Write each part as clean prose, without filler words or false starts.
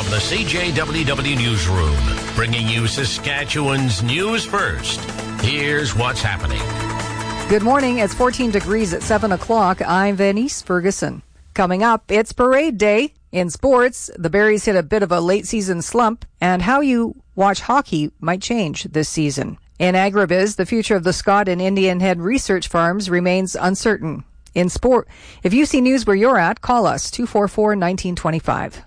From the CJWW Newsroom, bringing you Saskatchewan's news first. Here's what's happening. Good morning. It's 14 degrees at 7 o'clock. I'm Venice Ferguson. Coming up, it's parade day. In sports, the Berries hit a bit of a late-season slump, and how you watch hockey might change this season. In agribiz, the future of the Scott and Indian Head research farms remains uncertain. In sport, if you see news where you're at, call us, 244-1925.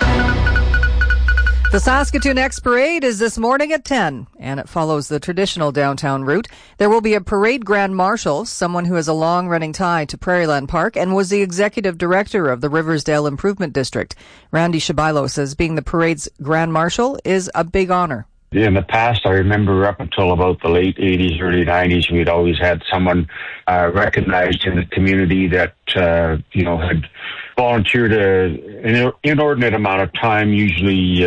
The Saskatoon X Parade is this morning at 10, and it follows the traditional downtown route. There will be a parade grand marshal, someone who has a long-running tie to Prairieland Park and was the executive director of the Riversdale Improvement District. Randy Shabilo says being the parade's grand marshal is a big honor. In the past, I remember up until about the late 80s, early 90s, we'd always had someone recognized in the community that, had volunteered an inordinate amount of time, usually,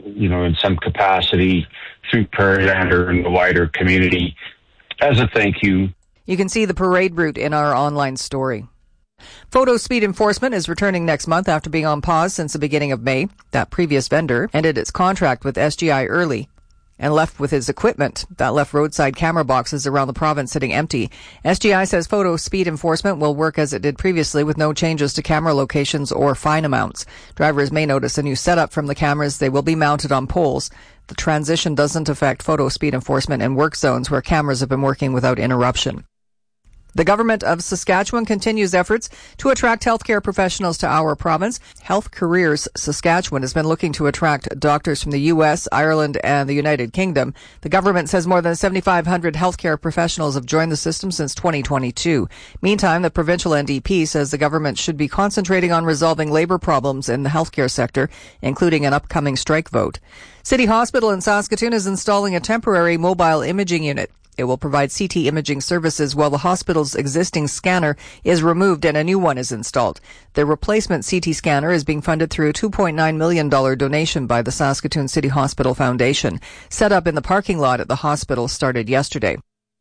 in some capacity through Prairieland or in the wider community as a thank you. You can see the parade route in our online story. Photo Speed Enforcement is returning next month after being on pause since the beginning of May. That previous vendor ended its contract with SGI early and left with his equipment. That left roadside camera boxes around the province sitting empty. SGI says Photo Speed Enforcement will work as it did previously with no changes to camera locations or fine amounts. Drivers may notice a new setup from the cameras. They will be mounted on poles. The transition doesn't affect Photo Speed Enforcement in work zones where cameras have been working without interruption. The government of Saskatchewan continues efforts to attract healthcare professionals to our province. Health Careers Saskatchewan has been looking to attract doctors from the U.S., Ireland, and the United Kingdom. The government says more than 7,500 healthcare professionals have joined the system since 2022. Meantime, the provincial NDP says the government should be concentrating on resolving labor problems in the healthcare sector, including an upcoming strike vote. City Hospital in Saskatoon is installing a temporary mobile imaging unit. It will provide CT imaging services while the hospital's existing scanner is removed and a new one is installed. The replacement CT scanner is being funded through a $2.9 million donation by the Saskatoon City Hospital Foundation. Set up in the parking lot at the hospital started yesterday.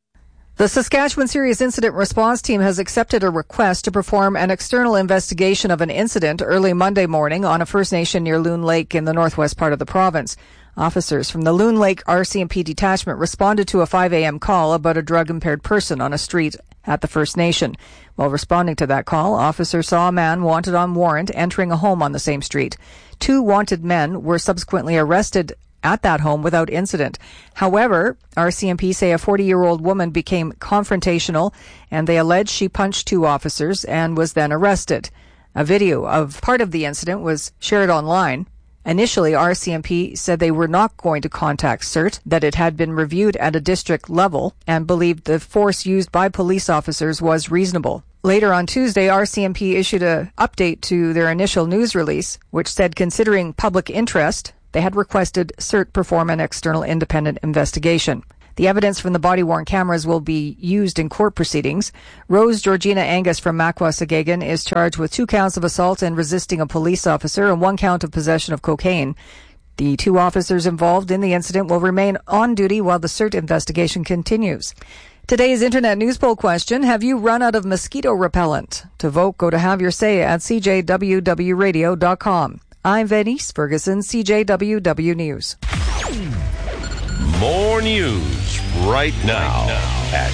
The Saskatchewan Serious Incident Response Team has accepted a request to perform an external investigation of an incident early Monday morning on a First Nation near Loon Lake in the northwest part of the province. Officers from the Loon Lake RCMP detachment responded to a 5 a.m. call about a drug-impaired person on a street at the First Nation. While responding to that call, officers saw a man wanted on warrant entering a home on the same street. 2 wanted men were subsequently arrested at that home without incident. However, RCMP say a 40-year-old woman became confrontational and they allege she punched 2 officers and was then arrested. A video of part of the incident was shared online. Initially, RCMP said they were not going to contact CERT, that it had been reviewed at a district level and believed the force used by police officers was reasonable. Later on Tuesday, RCMP issued an update to their initial news release, which said considering public interest, they had requested CERT perform an external independent investigation. The evidence from the body-worn cameras will be used in court proceedings. Rose Georgina Angus from Makwa-Sagagan is charged with 2 counts of assault and resisting a police officer and 1 count of possession of cocaine. The 2 officers involved in the incident will remain on duty while the CERT investigation continues. Today's Internet News Poll question, have you run out of mosquito repellent? To vote, go to Have Your Say at cjwwradio.com. I'm Venice Ferguson, CJWW News. More news right now at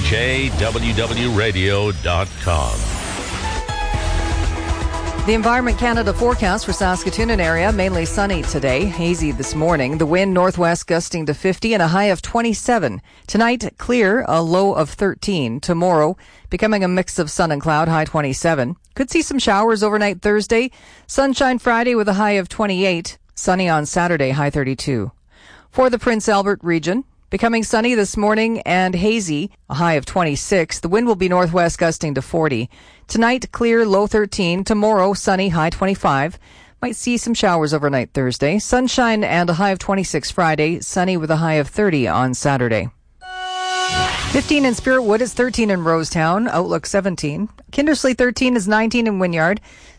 cjwwradio.com. The Environment Canada forecast for Saskatoon and area, mainly sunny today, hazy this morning. The wind northwest gusting to 50 and a high of 27. Tonight, clear, a low of 13. Tomorrow, becoming a mix of sun and cloud, high 27. Could see some showers overnight Thursday. Sunshine Friday with a high of 28. Sunny on Saturday, high 32. For the Prince Albert region, becoming sunny this morning and hazy, a high of 26. The wind will be northwest gusting to 40. Tonight, clear, low 13. Tomorrow, sunny, high 25. Might see some showers overnight Thursday. Sunshine and a high of 26 Friday. Sunny with a high of 30 on Saturday. 15 in Spiritwood is 13 in Rosetown. Outlook 17. Kindersley 13 is 19 in Wynyard.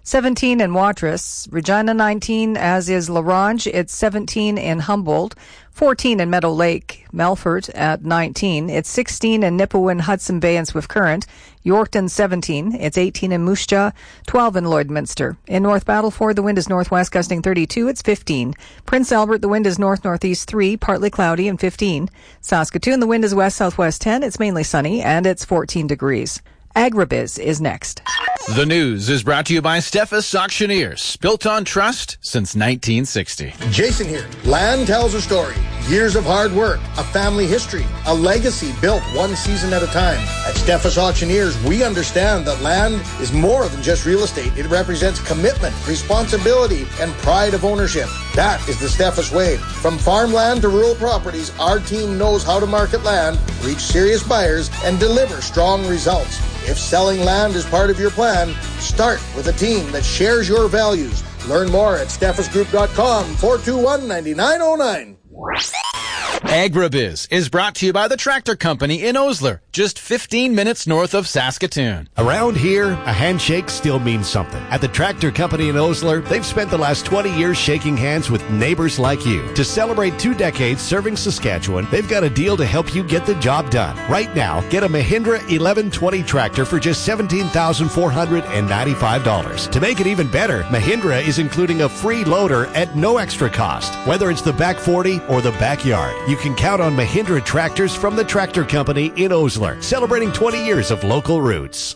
17 in Watrous, Regina 19, as is La Ronge. It's 17 in Humboldt, 14 in Meadow Lake, Melfort at 19. It's 16 in Nipawin, Hudson Bay and Swift Current, Yorkton 17. It's 18 in Moose Jaw, 12 in Lloydminster. In North Battleford, the wind is northwest gusting 32. It's 15. Prince Albert, the wind is north-northeast 3, partly cloudy and 15. Saskatoon, the wind is west-southwest 10. It's mainly sunny and it's 14 degrees. Agribiz is next. The news is brought to you by Steffes Auctioneers, built on trust since 1960. Jason here. Land tells a story. Years of hard work, a family history, a legacy built one season at a time. At Steffes Auctioneers, we understand that land is more than just real estate. It represents commitment, responsibility, and pride of ownership. That is the Steffes way. From farmland to rural properties, our team knows how to market land, reach serious buyers, and deliver strong results. If selling land is part of your plan, start with a team that shares your values. Learn more at steffesgroup.com, 421-9909. Agribiz is brought to you by the Tractor Company in Osler, just 15 minutes north of Saskatoon. Around here, a handshake still means something. At the Tractor Company in Osler, they've spent the last 20 years shaking hands with neighbors like you. To celebrate 2 decades serving Saskatchewan, they've got a deal to help you get the job done. Right now, get a Mahindra 1120 tractor for just $17,495. To make it even better, Mahindra is including a free loader at no extra cost. Whether it's the back 40 or the backyard, you can count on Mahindra tractors from the Tractor Company in Osler, celebrating 20 years of local roots.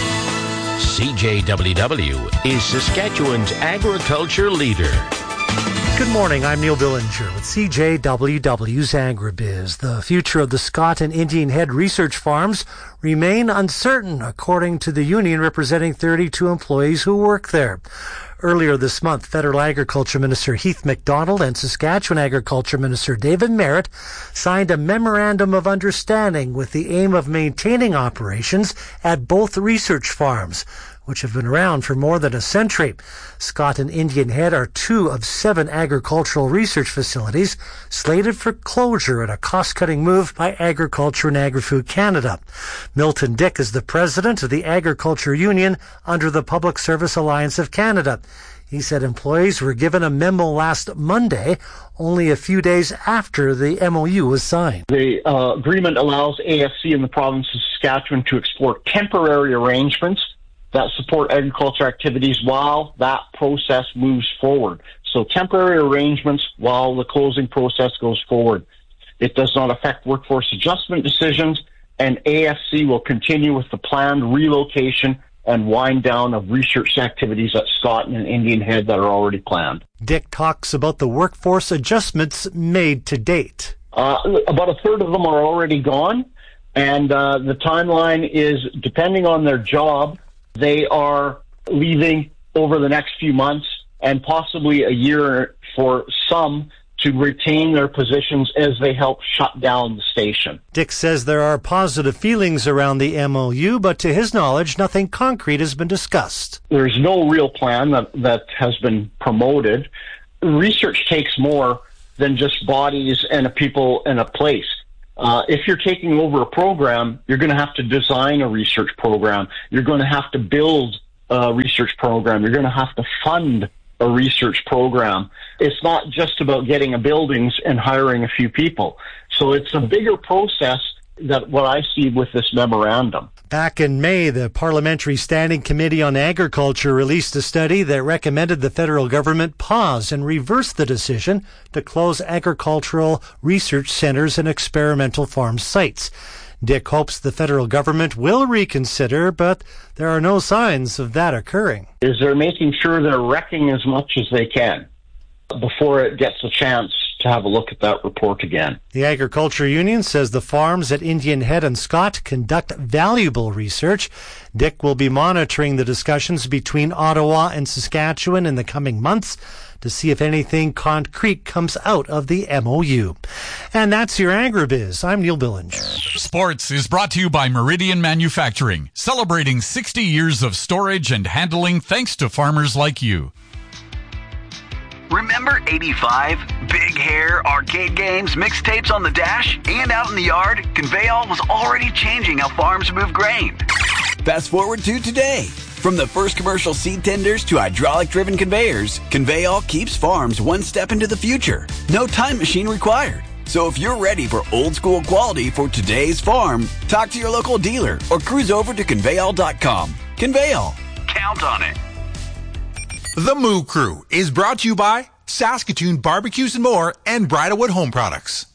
CJWW is Saskatchewan's agriculture leader. Good morning, I'm Neil Billinger with CJWW's Agribiz. The future of the Scott and Indian Head research farms remain uncertain, according to the union representing 32 employees who work there. Earlier this month, Federal Agriculture Minister Heath MacDonald and Saskatchewan Agriculture Minister David Merritt signed a memorandum of understanding with the aim of maintaining operations at both research farms, which have been around for more than a century. Scott and Indian Head are 2 of 7 agricultural research facilities slated for closure in a cost-cutting move by Agriculture and Agri-Food Canada. Milton Dick is the president of the Agriculture Union under the Public Service Alliance of Canada. He said employees were given a memo last Monday, only a few days after the MOU was signed. The agreement allows AFC in the province of Saskatchewan to explore temporary arrangements that support agriculture activities while that process moves forward. So temporary arrangements while the closing process goes forward. It does not affect workforce adjustment decisions, and AFC will continue with the planned relocation and wind down of research activities at Scott and Indian Head that are already planned. Dick talks about the workforce adjustments made to date. About a third of them are already gone, and the timeline is, depending on their job, they are leaving over the next few months and possibly a year for some to retain their positions as they help shut down the station. Dick says there are positive feelings around the MOU, but to his knowledge, nothing concrete has been discussed. There's no real plan that has been promoted. Research takes more than just bodies and a people and a place. If you're taking over a program, you're going to have to design a research program. You're going to have to build a research program. You're going to have to fund a research program. It's not just about getting a buildings and hiring a few people. So it's a bigger process that what I see with this memorandum. Back in May, the Parliamentary Standing Committee on Agriculture released a study that recommended the federal government pause and reverse the decision to close agricultural research centres and experimental farm sites. Dick hopes the federal government will reconsider, but there are no signs of that occurring. Is they're making sure they're wrecking as much as they can before it gets a chance to have a look at that report again. The Agriculture Union says the farms at Indian Head and Scott conduct valuable research. Dick will be monitoring the discussions between Ottawa and Saskatchewan in the coming months to see if anything concrete comes out of the MOU. And that's your Agribiz. I'm Neil Billinger. Sports is brought to you by Meridian Manufacturing, celebrating 60 years of storage and handling thanks to farmers like you. Remember 85? Big hair, arcade games, mixtapes on the dash, and out in the yard, Conveyall was already changing how farms move grain. Fast forward to today. From the first commercial seed tenders to hydraulic-driven conveyors, Conveyall keeps farms one step into the future. No time machine required. So if you're ready for old-school quality for today's farm, talk to your local dealer or cruise over to Conveyall.com. Conveyall. Count on it. The Moo Crew is brought to you by Saskatoon Barbecues and More and Bridalwood Home Products.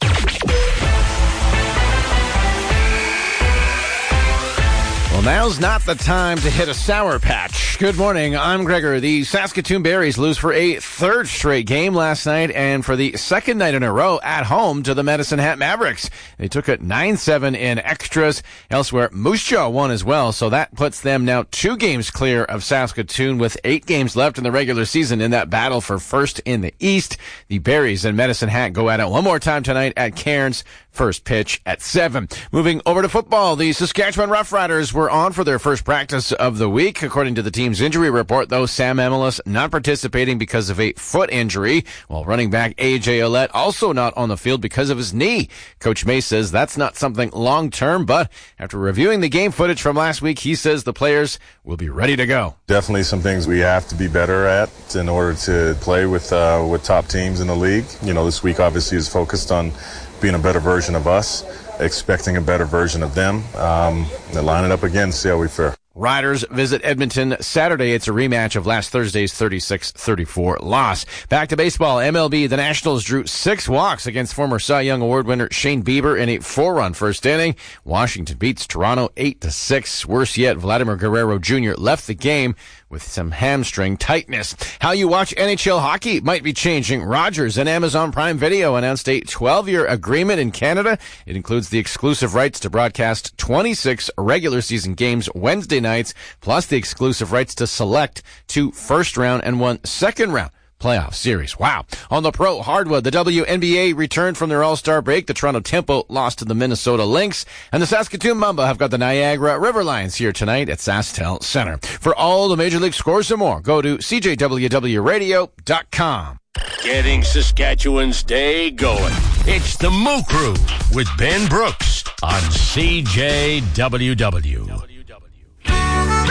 Well, now's not the time to hit a sour patch. Good morning, I'm Gregor. The Saskatoon Berries lose for a third straight game last night and for the second night in a row at home to the Medicine Hat Mavericks. They took it 9-7 in extras. Elsewhere, Moose Jaw won as well, so that puts them now 2 games clear of Saskatoon with 8 games left in the regular season in that battle for first in the East. The Berries and Medicine Hat go at it one more time tonight at Cairns. First pitch at 7. Moving over to football, the Saskatchewan Roughriders were on for their first practice of the week. According to the team's injury report, though, Sam Amelis not participating because of a foot injury, while running back A.J. Ouellette also not on the field because of his knee. Coach May says that's not something long-term, but after reviewing the game footage from last week, he says the players will be ready to go. Definitely some things we have to be better at in order to play with top teams in the league. You know, this week obviously is focused on being a better version of us, expecting a better version of them. Then line it up again, see how we fare. Riders visit Edmonton Saturday. It's a rematch of last Thursday's 36-34 loss. Back to baseball. MLB, the Nationals drew 6 walks against former Cy Young Award winner Shane Bieber in a 4-run first inning. Washington beats Toronto 8-6. Worse yet, Vladimir Guerrero Jr. left the game with some hamstring tightness. How you watch NHL hockey might be changing. Rogers and Amazon Prime Video announced a 12-year agreement in Canada. It includes the exclusive rights to broadcast 26 regular season games Wednesday nights, plus the exclusive rights to select 2 first-round and 1 second-round playoff series. Wow. On the pro hardwood, the WNBA returned from their all-star break. The Toronto Tempo lost to the Minnesota Lynx, and the Saskatoon Mamba have got the Niagara River Lions here tonight at SaskTel Center. For all the Major League scores and more, go to CJWWRadio.com. Getting Saskatchewan's day going. It's the Moo Crew with Ben Brooks on CJWW.